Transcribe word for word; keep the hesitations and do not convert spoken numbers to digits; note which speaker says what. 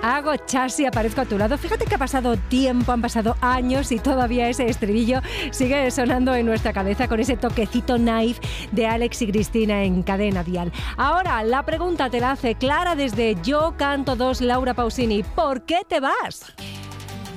Speaker 1: Hago chas y aparezco a tu lado. Fíjate que ha pasado tiempo, han pasado años y todavía ese estribillo sigue sonando en nuestra cabeza con ese toquecito naif de Alex y Cristina en Cadena Dial. Ahora, la pregunta te la hace Clara desde Yo Canto dos, Laura Pausini. ¿Por qué te vas?